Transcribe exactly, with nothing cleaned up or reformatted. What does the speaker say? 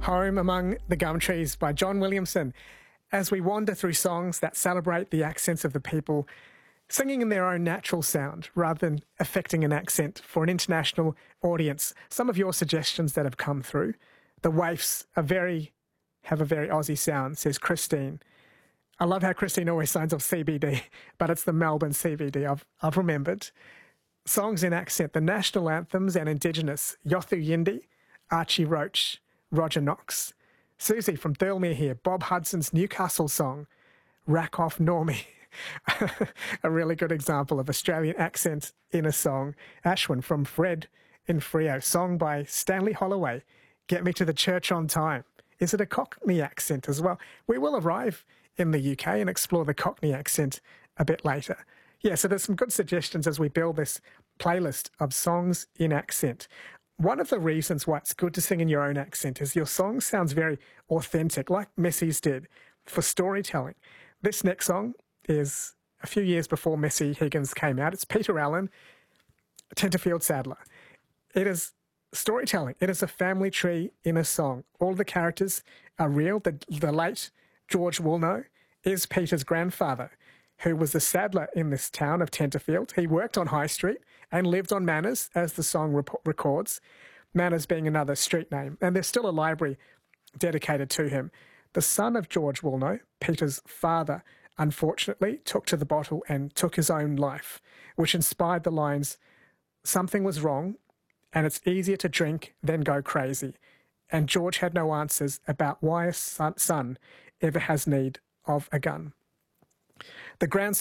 Home Among the Gum Trees by John Williamson, as we wander through songs that celebrate the accents of the people, singing in their own natural sound rather than affecting an accent for an international audience. Some of your suggestions that have come through. The Waifs are very, have a very Aussie sound, says Christine. I love how Christine always signs off C B D, but it's the Melbourne C B D I've, I've remembered. Songs in accent, the national anthems and Indigenous, Yothu Yindi, Archie Roach, Roger Knox. Susie from Thirlmere here, Bob Hudson's Newcastle song, Rack Off Normie. A really good example of Australian accent in a song. Ashwin from Fred in Freo, song by Stanley Holloway, Get Me to the Church on Time. Is it a Cockney accent as well? We will arrive in the U K and explore the Cockney accent a bit later. Yeah, so there's some good suggestions as we build this playlist of songs in accent. One of the reasons why it's good to sing in your own accent is your song sounds very authentic, like Messy's did, for storytelling. This next song is a few years before Messy Higgins came out. It's Peter Allen, Tenterfield Sadler. It is storytelling. It is a family tree in a song. All the characters are real. The, the late George Woolnough is Peter's grandfather, who was the saddler in this town of Tenterfield. He worked on High Street and lived on Manners, as the song rep- records, Manners being another street name. And there's still a library dedicated to him. The son of George Woolnough, Peter's father, unfortunately took to the bottle and took his own life, which inspired the lines, "Something was wrong, and it's easier to drink than go crazy." And George had no answers about why a son, son ever has need of a gun. The ground